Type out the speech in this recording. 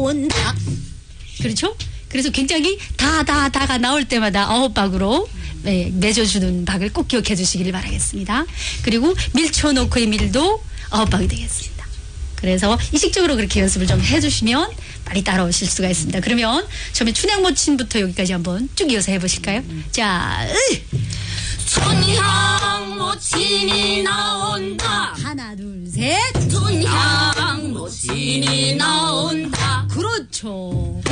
나온다. 그렇죠? 그래서 굉장히 다가 나올 때마다 9박으로 맺어주는 박을 꼭 기억해 주시기를 바라겠습니다. 그리고 밀쳐놓고의 밀도 9박이 되겠습니다. 그래서 의식적으로 그렇게 연습을 좀 해주시면 빨리 따라오실 수가 있습니다. 그러면 처음에 춘향모친부터 여기까지 한번 쭉 이어서 해보실까요? 자, 춘향모친이 나온다. 하나, 둘, 셋. 춘향모친이 나온다. 그렇죠.